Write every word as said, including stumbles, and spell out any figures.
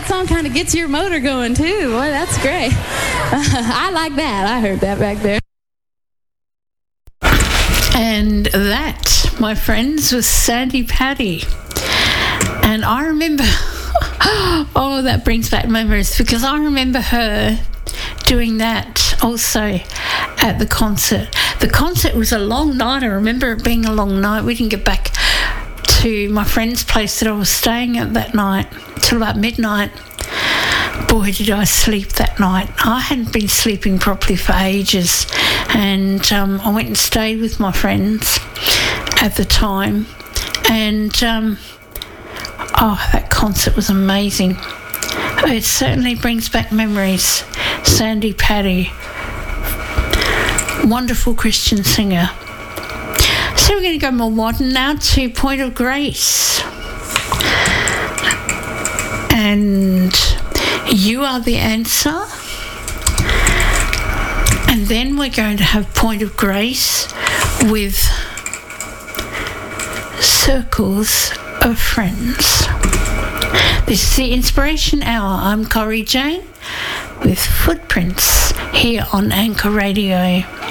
song kind of gets your motor going too. Boy, that's great. I like that. I heard that back there. And that, my friends, was Sandi Patty. And I remember, oh, that brings back memories, because I remember her doing that also at the concert. The concert was a long night. I remember it being a long night. We didn't get back to my friend's place that I was staying at that night till about midnight. Boy, did I sleep that night. I hadn't been sleeping properly for ages, and um, I went and stayed with my friends at the time, and um, oh, that concert was amazing. It certainly brings back memories. Sandi Patty, wonderful Christian singer. So we're going to go more modern now to Point of Grace. And You Are the Answer. And then we're going to have Point of Grace with Circles of Friends. This is the Inspiration Hour. I'm Corrie Jane with Footprints here on Anchor Radio.